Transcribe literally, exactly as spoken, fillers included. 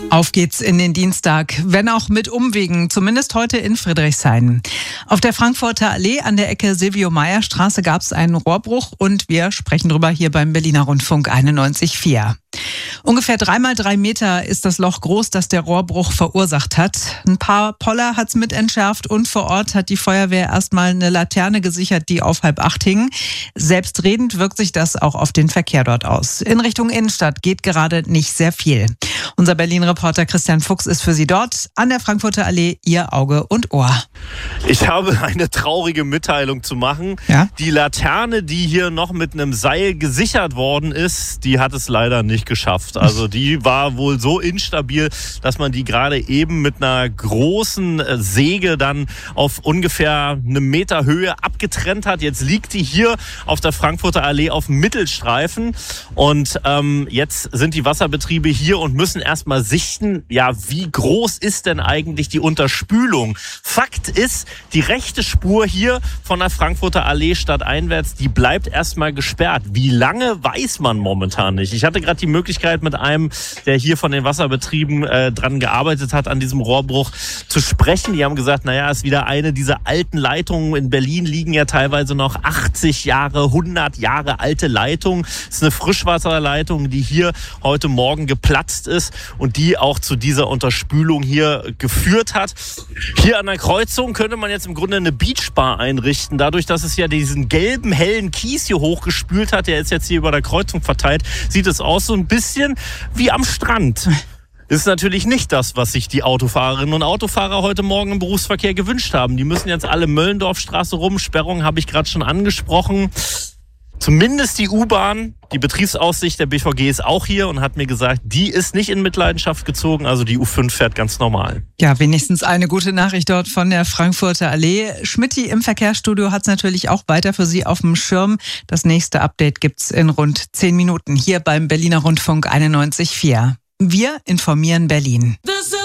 Auf geht's in den Dienstag, wenn auch mit Umwegen, zumindest heute in Friedrichshain. Auf der Frankfurter Allee an der Ecke Silvio-Meyer-Straße gab es einen Rohrbruch und wir sprechen drüber hier beim Berliner Rundfunk einundneunzig Komma vier. Ungefähr drei mal drei Meter ist das Loch groß, das der Rohrbruch verursacht hat. Ein paar Poller hat's mit entschärft und vor Ort hat die Feuerwehr erstmal eine Laterne gesichert, die auf halb acht hing. Selbstredend wirkt sich das auch auf den Verkehr dort aus. In Richtung Innenstadt geht gerade nicht sehr viel. Unser Berlin-Reporter Christian Fuchs ist für Sie dort an der Frankfurter Allee, Ihr Auge und Ohr. Ich habe eine traurige Mitteilung zu machen. Ja? Die Laterne, die hier noch mit einem Seil gesichert worden ist, die hat es leider nicht geschafft. Also die war wohl so instabil, dass man die gerade eben mit einer großen Säge dann auf ungefähr eine Meter Höhe abgetrennt hat. Jetzt liegt die hier auf der Frankfurter Allee auf dem Mittelstreifen und ähm, jetzt sind die Wasserbetriebe hier und müssen erstmal sichten, ja, wie groß ist denn eigentlich die Unterspülung? Fakt ist, die rechte Spur hier von der Frankfurter Allee stadteinwärts, die bleibt erstmal gesperrt. Wie lange, weiß man momentan nicht. Ich hatte gerade die Möglichkeit, mit einem, der hier von den Wasserbetrieben äh, dran gearbeitet hat, an diesem Rohrbruch zu sprechen. Die haben gesagt, naja, ist wieder eine dieser alten Leitungen. In Berlin liegen ja teilweise noch achtzig Jahre, hundert Jahre alte Leitungen. Das ist eine Frischwasserleitung, die hier heute Morgen geplatzt ist und die auch zu dieser Unterspülung hier geführt hat. Hier an der Kreuzung könnte man jetzt im Grunde eine Beachbar einrichten. Dadurch, dass es ja diesen gelben, hellen Kies hier hochgespült hat, der ist jetzt hier über der Kreuzung verteilt, sieht es aus so ein bisschen wie am Strand. Ist natürlich nicht das, was sich die Autofahrerinnen und Autofahrer heute Morgen im Berufsverkehr gewünscht haben. Die müssen jetzt alle Möllendorfstraße rum. Sperrung habe ich gerade schon angesprochen. Zumindest die U-Bahn, die Betriebsaussicht der B V G ist auch hier und hat mir gesagt, die ist nicht in Mitleidenschaft gezogen. Also die U fünf fährt ganz normal. Ja, wenigstens eine gute Nachricht dort von der Frankfurter Allee. Schmitty im Verkehrsstudio hat es natürlich auch weiter für Sie auf dem Schirm. Das nächste Update gibt's in rund zehn Minuten hier beim Berliner Rundfunk einundneunzig Komma vier. Wir informieren Berlin.